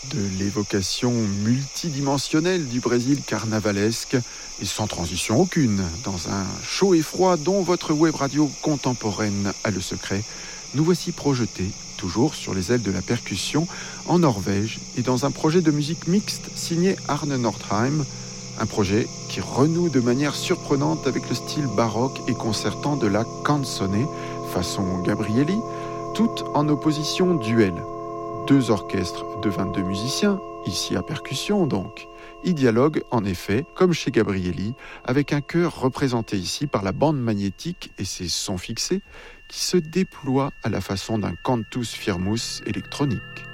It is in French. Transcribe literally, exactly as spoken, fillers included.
De l'évocation multidimensionnelle du Brésil carnavalesque et sans transition aucune, dans un chaud et froid dont votre web radio contemporaine a le secret, nous voici projetés, toujours sur les ailes de la percussion, en Norvège et dans un projet de musique mixte signé Arne Nordheim, un projet qui renoue de manière surprenante avec le style baroque et concertant de la canzone, façon Gabrieli, tout en opposition duel. Deux orchestres de vingt-deux musiciens, ici à percussion donc. Ils dialoguent en effet, comme chez Gabrieli, avec un chœur représenté ici par la bande magnétique et ses sons fixés qui se déploient à la façon d'un cantus firmus électronique.